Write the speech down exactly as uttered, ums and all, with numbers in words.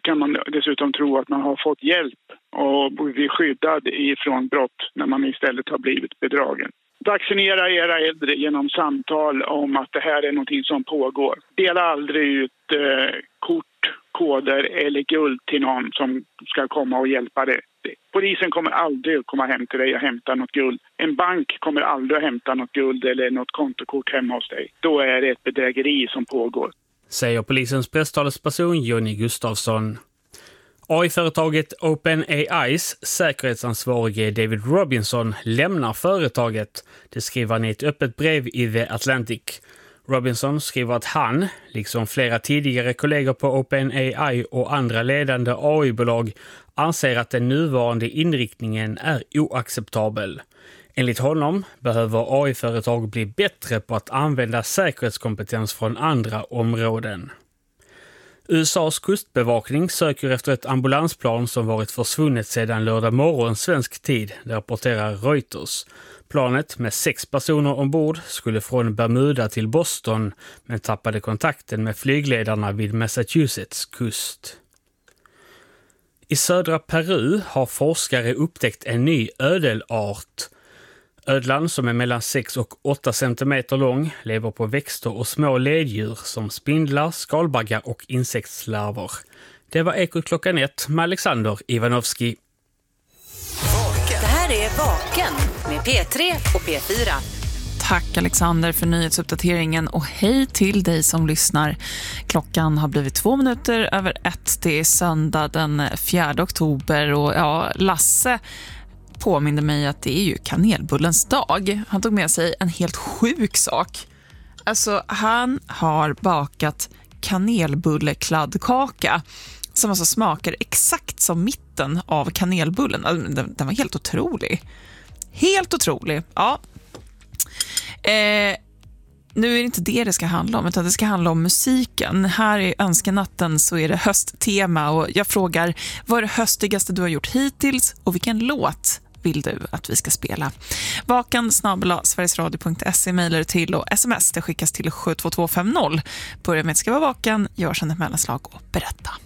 kan man dessutom tro att man har fått hjälp och blir skyddad ifrån brott när man istället har blivit bedragen. Vaccinera era äldre genom samtal om att det här är någonting som pågår. Dela aldrig ut eh, kort, koder eller guld till någon som ska komma och hjälpa dig. Polisen kommer aldrig att komma hem till dig och hämta något guld. En bank kommer aldrig att hämta något guld eller något kontokort hemma hos dig. Då är det ett bedrägeri som pågår. Säger polisens presstalesperson Jonny Gustafsson. A I-företaget OpenAIs säkerhetsansvarige David Robinson lämnar företaget. Det skriver han i ett öppet brev i The Atlantic. Robinson skriver att han, liksom flera tidigare kollegor på OpenAI och andra ledande A I-bolag, anser att den nuvarande inriktningen är oacceptabel. Enligt honom behöver A I-företag bli bättre på att använda säkerhetskompetens från andra områden. U S A:s kustbevakning söker efter ett ambulansplan som varit försvunnet sedan lördag morgon svensk tid, det rapporterar Reuters. Planet med sex personer ombord skulle från Bermuda till Boston men tappade kontakten med flygledarna vid Massachusetts kust. I södra Peru har forskare upptäckt en ny ödelart. Ödlan, som är mellan sex och åtta centimeter lång, lever på växter och små leddjur som spindlar, skalbaggar och insektslarver. Det var Ekot klockan ett med Alexander Ivanovski. Det här är Vaken med P tre och P fyra. Tack Alexander för nyhetsuppdateringen och hej till dig som lyssnar. Klockan har blivit två minuter över ett. Det är söndag den fjärde oktober och ja, Lasse påminner mig att det är ju kanelbullens dag. Han tog med sig en helt sjuk sak. Alltså han har bakat kanelbullekladdkaka som alltså smakar exakt som mitten av kanelbullen. Den, den var helt otrolig. Helt otrolig, ja. Eh, nu är det inte det det ska handla om, utan det ska handla om musiken. Här i Önskenatten så är det hösttema och jag frågar, vad är det höstigaste du har gjort hittills och vilken låt vill du att vi ska spela? Vakan snabel-a sverigesradio punkt se mejlar till och sms det skickas till sju två två fem noll. Börja med att skriva vakan, gör sedan ett mellanslag och berätta.